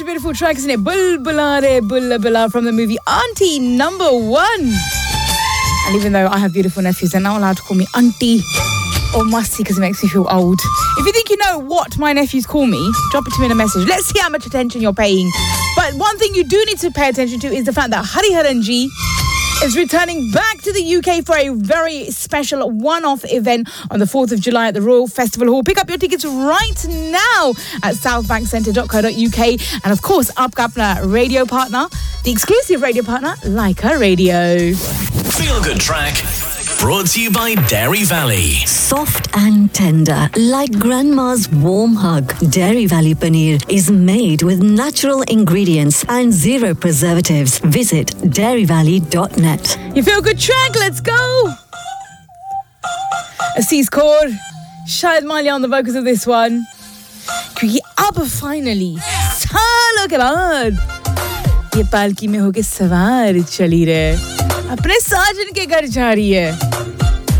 such a beautiful track, isn't it? Bulbula Re Bulbula from the movie Auntie Number 1. And even though I have beautiful nephews, they're not allowed to call me Auntie or Masi because it makes me feel old. If you think you know what my nephews call me, drop it to me in a message. Let's see how much attention you're paying. But one thing you do need to pay attention to is the fact that Hariharanji is returning back to the UK for a very special one-off event on the 4th of July at the Royal Festival Hall. Pick up your tickets right now at southbankcentre.co.uk. And of course, Aapka Apna radio partner, the exclusive radio partner, Leica Radio. Feel Good Track, brought to you by Dairy Valley. Soft and tender, like grandma's warm hug. Dairy Valley Paneer is made with natural ingredients and zero preservatives. Visit dairyvalley.net. You feel good track, let's go! Aziz Kaur, Shahid Malia on the vocals of this one. क्योंकि अब finally सालों के बाद ये पालकी में होके सवार चली रहे अपने साजन के घर जा रही है